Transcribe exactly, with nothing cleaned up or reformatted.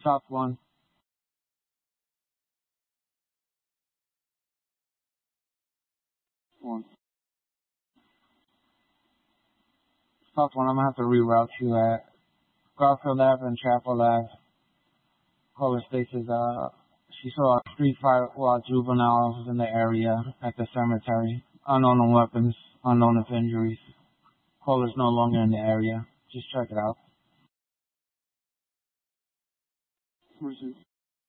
South one. One. South one, I'm gonna have to reroute you at Garfield Ave and Chapel Ave. Caller states is, uh, she saw a street fight while juveniles in the area at the cemetery. Unknown weapons, unknown if injuries. Caller's no longer in the area. Just check it out. Where's it?